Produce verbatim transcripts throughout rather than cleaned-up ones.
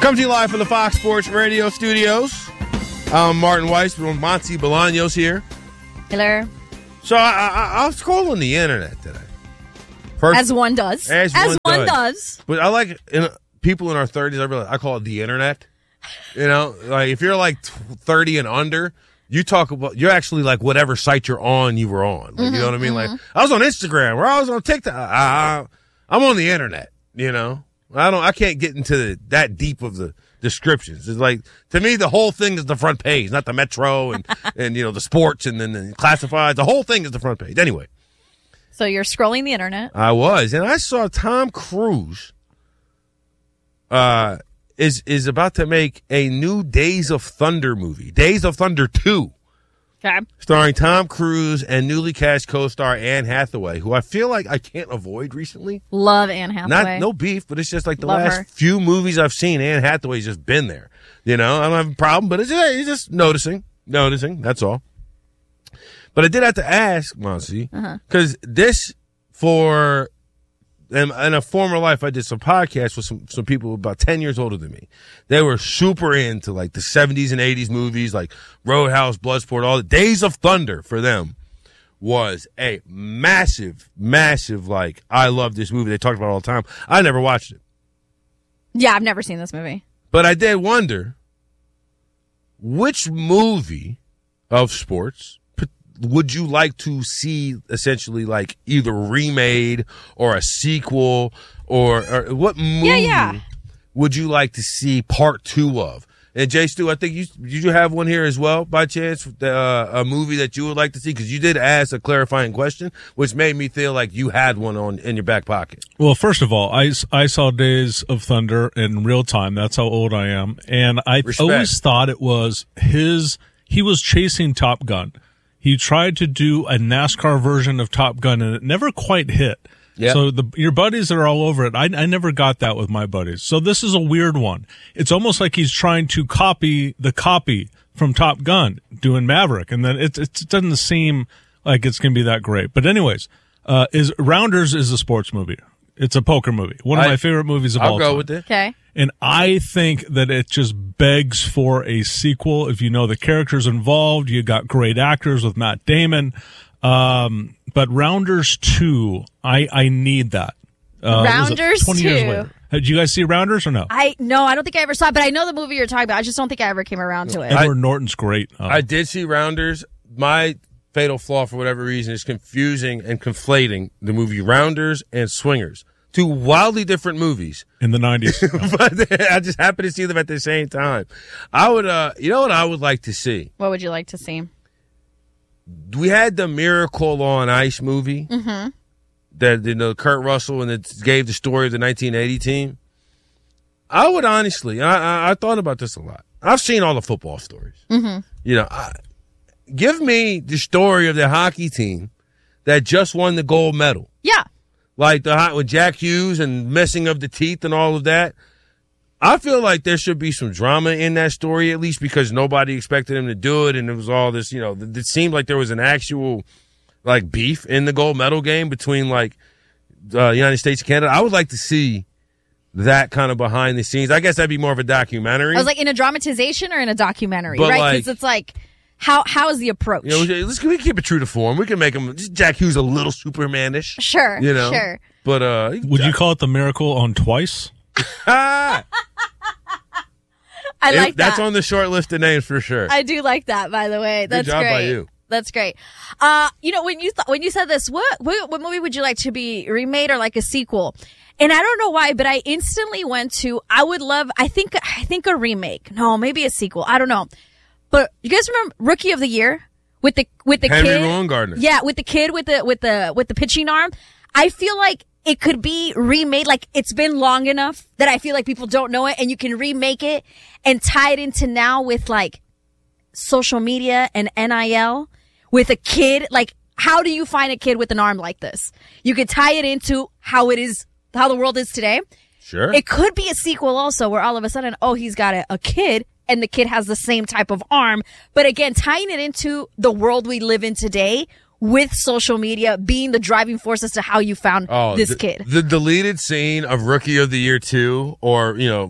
Come to you live from the Fox Sports Radio studios. I'm Martin Weiss, with Monty Bolaños here. Hello. So I, I, I was scrolling the internet today. First, as one does. As, as one, one does. does. But I like in, people in our thirties. I really I call it the internet. You know, like if you're like thirty and under, you talk about you're actually like whatever site you're on, you were on. Like, mm-hmm, you know what I mean? Mm-hmm. Like I was on Instagram, or I was on TikTok. I, I, I'm on the internet. You know. I don't. I can't get into the, that deep of the descriptions. It's like to me, the whole thing is the front page, not the Metro and and you know the sports and then the classifieds. The whole thing is the front page. Anyway, so you're scrolling the internet. I was, and I saw Tom Cruise. Uh, is is about to make a new Days of Thunder movie, Days of Thunder two. Okay. Starring Tom Cruise and newly cast co-star Anne Hathaway, who I feel like I can't avoid recently. Love Anne Hathaway. Not no beef, but it's just like the Love last her. few movies I've seen, Anne Hathaway's just been there. You know, I don't have a problem, but it's just, it's just noticing, noticing. That's all. But I did have to ask, Monty, because uh-huh. this for. In, in a former life, I did some podcasts with some, some people about ten years older than me. They were super into like the seventies and eighties movies, like Roadhouse, Bloodsport, all the Days of Thunder for them was a massive, massive, like, I love this movie. They talked about it all the time. I never watched it. Yeah, I've never seen this movie. But I did wonder which movie of sports would you like to see essentially like either remade or a sequel or, or what movie yeah, yeah. would you like to see part two of? And Jay Stu, I think you did you have one here as well by chance, uh, a movie that you would like to see? Because you did ask a clarifying question, which made me feel like you had one on in your back pocket. Well, first of all, I, I saw Days of Thunder in real time. That's how old I am. And I Respect. always thought it was his, he was chasing Top Gun. He tried to do a NASCAR version of Top Gun, and it never quite hit. Yep. So the, your buddies are all over it. I, I never got that with my buddies. So this is a weird one. It's almost like he's trying to copy the copy from Top Gun, doing Maverick, and then it, it doesn't seem like it's going to be that great. But anyways, uh, is Rounders is a sports movie. It's a poker movie. One of I, my favorite movies of I'll all go time. with it. Okay. And I think that it just begs for a sequel. If you know the characters involved, you got great actors with Matt Damon. Um, but Rounders two, I, I need that. Uh, Rounders twenty two. Years later. Did you guys see Rounders or no? I no, I don't think I ever saw it, but I know the movie you're talking about. I just don't think I ever came around to it. Edward I, Norton's great. Uh, I did see Rounders. My fatal flaw, for whatever reason, is confusing and conflating the movie Rounders and Swingers. Two wildly different movies. In the nineties. But I just happen to see them at the same time. I would, uh, you know what I would like to see? What would you like to see? We had the Miracle on Ice movie. Mm-hmm. That, you know, Kurt Russell, and it gave the story of the nineteen eighty team. I would honestly, I, I, I thought about this a lot. I've seen all the football stories. Mm-hmm. You know, I, give me the story of the hockey team that just won the gold medal. Yeah. Like the with Jack Hughes and messing of the teeth and all of that. I feel like there should be some drama in that story, at least because nobody expected him to do it, and it was all this, you know, it seemed like there was an actual, like, beef in the gold medal game between, like, uh, the United States and Canada. I would like to see that kind of behind the scenes. I guess that'd be more of a documentary. I was like, in a dramatization or in a documentary, but right? Because like, it's like, how how is the approach? You know, let's we keep it true to form. We can make him just Jack Hughes a little Superman-ish. Sure, you know? sure. But uh, would you call it the Miracle on Twice? I it, like that. That's on the short list of names for sure. I do like that, by the way. That's Good job great. by you. That's great. Uh, you know, when you th- when you said this, what, what what movie would you like to be remade or like a sequel? And I don't know why, but I instantly went to I would love. I think I think a remake. No, maybe a sequel. I don't know. But you guys remember Rookie of the Year with the with the Henry kid? Rowengartner. Yeah, with the kid with the with the with the pitching arm. I feel like it could be remade. Like, it's been long enough that I feel like people don't know it, and you can remake it and tie it into now with like social media and N I L with a kid. Like, how do you find a kid with an arm like this? You could tie it into how it is, how the world is today. Sure. It could be a sequel also where all of a sudden, oh, he's got a, a kid and the kid has the same type of arm. But again, tying it into the world we live in today with social media being the driving force as to how you found oh, this the, kid. The deleted scene of Rookie of the Year two, or, you know,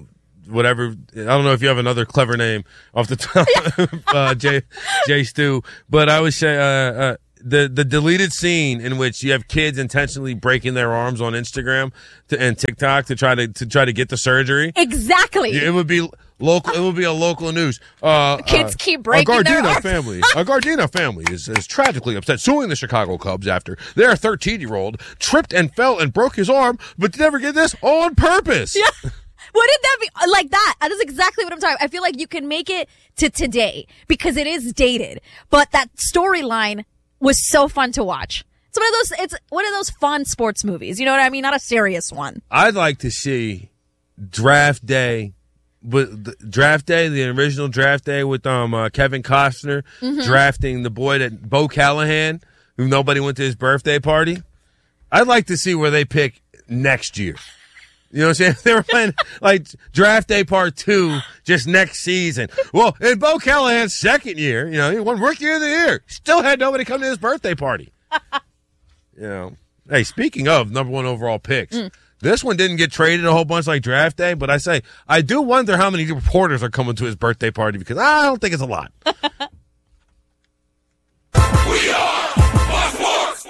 whatever. I don't know if you have another clever name off the top, uh, Jay, Jay Stu, but I would say, uh, uh, the, the deleted scene in which you have kids intentionally breaking their arms on Instagram to, and TikTok to try to, to try to get the surgery. Exactly. It would be local. It would be a local news. Uh, kids uh, keep breaking a their Gardena arms. family. A Gardena family is, is tragically upset, suing the Chicago Cubs after their thirteen-year-old tripped and fell and broke his arm, but did never get this on purpose. Yeah. Wouldn't that be like that? That is exactly what I'm talking about. I feel like you can make it to today because it is dated, but that storyline was so fun to watch. It's one of those, it's one of those fun sports movies. You know what I mean? Not a serious one. I'd like to see draft day, but the draft day, the original draft day with um uh, Kevin Costner mm-hmm. drafting the boy that Bo Callahan, who nobody went to his birthday party. I'd like to see where they pick next year. You know what I'm saying? They were playing like draft day part two just next season. Well, in Bo Callahan's second year, you know, he won rookie of the year. Still had nobody come to his birthday party. You know, hey, speaking of number one overall picks, mm. this one didn't get traded a whole bunch like draft day, but I say, I do wonder how many reporters are coming to his birthday party because I don't think it's a lot. We are Fox Sports.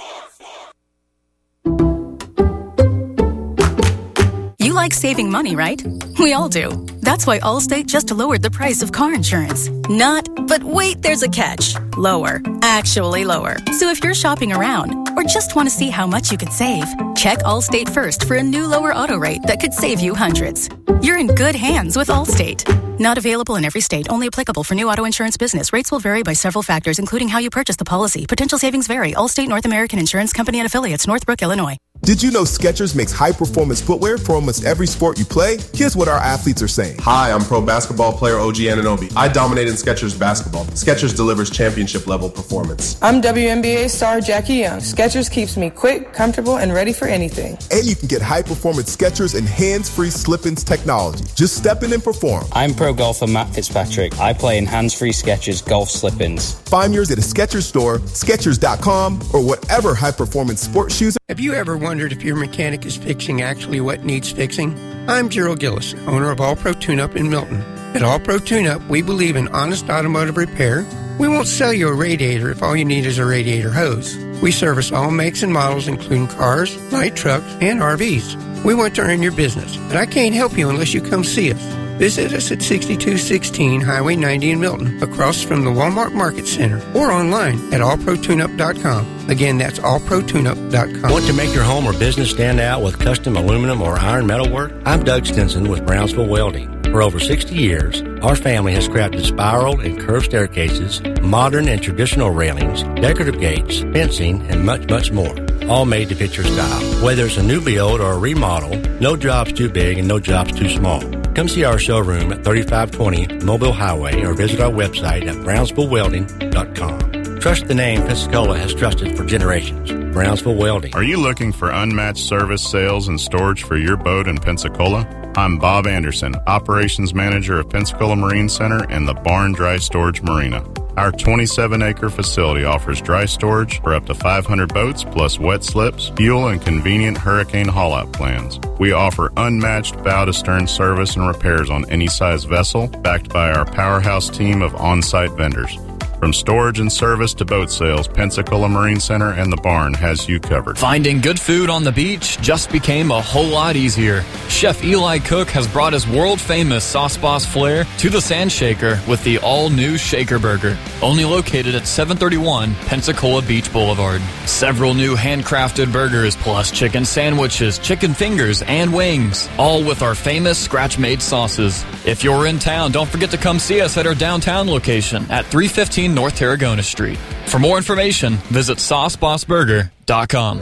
You like saving money, right? We all do. That's why Allstate just lowered the price of car insurance. Not, but wait, there's a catch. Lower. Actually lower. So if you're shopping around or just want to see how much you could save, check Allstate first for a new lower auto rate that could save you hundreds. You're in good hands with Allstate. Not available in every state. Only applicable for new auto insurance business. Rates will vary by several factors, including how you purchase the policy. Potential savings vary. Allstate North American Insurance Company and Affiliates, Northbrook, Illinois. Did you know Skechers makes high-performance footwear for almost every sport you play? Here's what our athletes are saying. Hi, I'm pro basketball player O G Anunoby. I dominate in Skechers basketball. Skechers delivers championship-level performance. I'm W N B A star Jackie Young. Skechers keeps me quick, comfortable, and ready for anything. And you can get high-performance Skechers and hands-free slip-ins technology. Just step in and perform. I'm pro golfer Matt Fitzpatrick. I play in hands-free Skechers golf slip-ins. Find yours at a Skechers store, Skechers dot com, or whatever high-performance sports shoes. Have you ever wondered if your mechanic is fixing actually what needs fixing? I'm Gerald Gillis, owner of All Pro Tune-Up in Milton. At All Pro Tune-Up, we believe in honest automotive repair. We won't sell you a radiator if all you need is a radiator hose. We service all makes and models, including cars, light trucks, and R Vs. We want to earn your business, but I can't help you unless you come see us. Visit us at sixty-two sixteen Highway ninety in Milton, across from the Walmart Market Center, or online at all pro tune up dot com. Again, that's all pro tune up dot com. Want to make your home or business stand out with custom aluminum or iron metal work? I'm Doug Stinson with Brownsville Welding. For over sixty years, our family has crafted spiral and curved staircases, modern and traditional railings, decorative gates, fencing, and much, much more. All made to fit your style. Whether it's a new build or a remodel, no job's too big and no job's too small. Come see our showroom at thirty-five twenty Mobile Highway or visit our website at brownsville welding dot com. Trust the name Pensacola has trusted for generations. Brownsville Welding. Are you looking for unmatched service, sales, and storage for your boat in Pensacola? I'm Bob Anderson, Operations Manager of Pensacola Marine Center and the Barn Dry Storage Marina. Our twenty-seven acre facility offers dry storage for up to five hundred boats, plus wet slips, fuel, and convenient hurricane haul-out plans. We offer unmatched bow-to-stern service and repairs on any size vessel, backed by our powerhouse team of on-site vendors. From storage and service to boat sales, Pensacola Marine Center and the Barn has you covered. Finding good food on the beach just became a whole lot easier. Chef Eli Cook has brought his world-famous Sauce Boss flair to the Sand Shaker with the all-new Shaker Burger, only located at seven thirty-one Pensacola Beach Boulevard. Several new handcrafted burgers, plus chicken sandwiches, chicken fingers, and wings, all with our famous scratch-made sauces. If you're in town, don't forget to come see us at our downtown location at three fifteen North Tarragona Street. For more information, visit sauce boss burger dot com.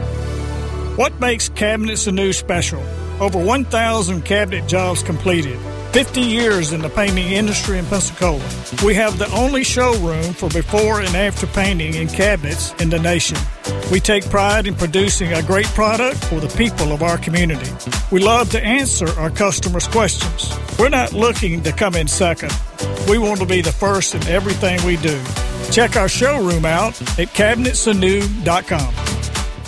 What makes Cabinets Anew special? Over one thousand cabinet jobs completed. fifty years in the painting industry in Pensacola. We have the only showroom for before and after painting in cabinets in the nation. We take pride in producing a great product for the people of our community. We love to answer our customers' questions. We're not looking to come in second. We want to be the first in everything we do. Check our showroom out at cabinets anew dot com.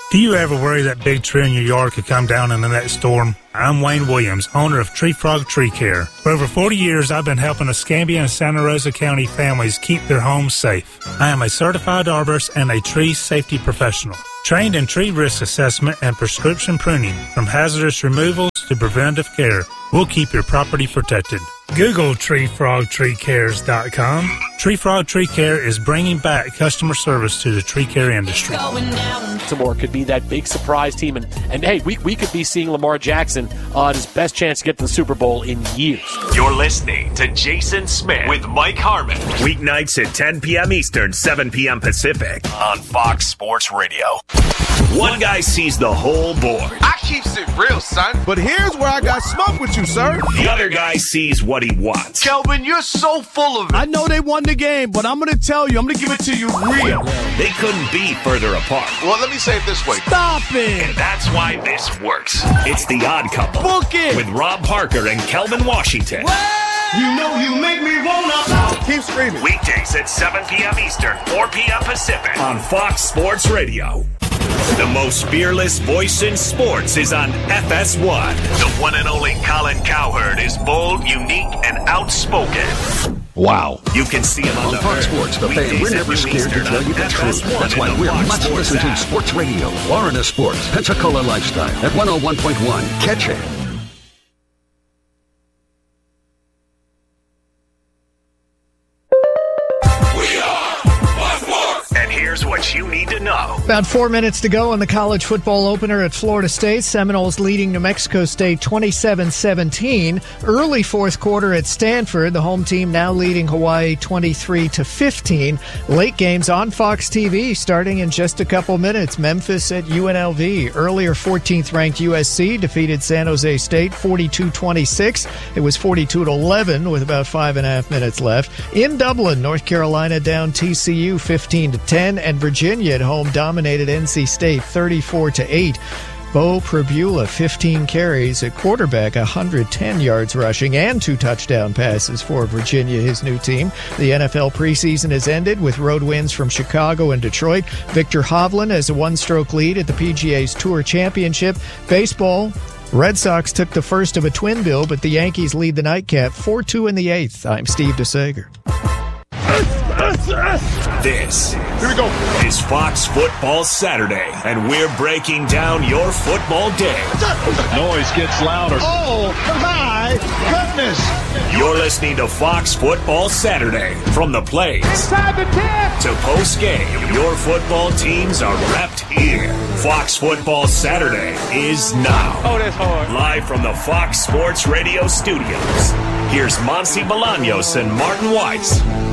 Do you ever worry that big tree in your yard could come down in the next storm? I'm Wayne Williams, owner of Tree Frog Tree Care. For over forty years, I've been helping Escambia and Santa Rosa County families keep their homes safe. I am a certified arborist and a tree safety professional, trained in tree risk assessment and prescription pruning, from hazardous removals to preventive care. We'll keep your property protected. Google tree frog tree cares dot com. Tree Frog Tree Care is bringing back customer service to the tree care industry. Baltimore could be that big surprise team, and, and hey, we, we could be seeing Lamar Jackson on his best chance to get to the Super Bowl in years. You're listening to Jason Smith with Mike Harmon. Weeknights at ten p.m. Eastern, seven p.m. Pacific on Fox Sports Radio. One guy sees the whole board. I keeps it real, son. But here's where I got smoke with you, sir. The other guy sees what he wants. Kelvin, you're so full of it. I know they won the game, but I'm going to tell you, I'm going to give it to you real. They couldn't be further apart. Well, let me say it this way. Stop it! And that's why this works. It's The Odd Couple. Book it! With Rob Parker and Kelvin Washington. What? You know you make me wanna. Keep screaming. Weekdays at seven p.m. Eastern, four p.m. Pacific on Fox Sports Radio. The most fearless voice in sports is on F S one. The one and only Colin Cowherd is bold, unique, and outspoken. Wow. You can see him on, on the Fox herd. Sports, the fan. We're never scared to tell you the truth. That's why we're must listen to Sports Radio. Florida Sports, Pensacola Lifestyle at one oh one point one. Catch it. Here's what you need to know. About four minutes to go on the college football opener at Florida State. Seminoles leading New Mexico State twenty-seven seventeen. Early fourth quarter at Stanford. The home team now leading Hawaii twenty-three to fifteen. Late games on Fox T V starting in just a couple minutes. Memphis at U N L V. Earlier fourteenth ranked U S C defeated San Jose State forty-two twenty-six. It was forty-two to eleven with about five and a half minutes left. In Dublin, North Carolina down T C U fifteen to ten. And Virginia at home dominated N C State thirty-four to eight. Bo Prabula, fifteen carries at quarterback, one hundred ten yards rushing, and two touchdown passes for Virginia, his new team. The N F L preseason has ended with road wins from Chicago and Detroit. Victor Hovland has a one-stroke lead at the P G A's Tour Championship. Baseball, Red Sox took the first of a twin bill, but the Yankees lead the nightcap four two in the eighth. I'm Steve DeSager. This Here we go. is Fox Football Saturday, and we're breaking down your football day. Noise gets louder. Oh, my goodness. You're listening to Fox Football Saturday. From the plays to post-game, your football teams are wrapped here. Fox Football Saturday is now. Oh, that's hard. Live from the Fox Sports Radio studios. Here's Monty Bolaños and Martin Weiss.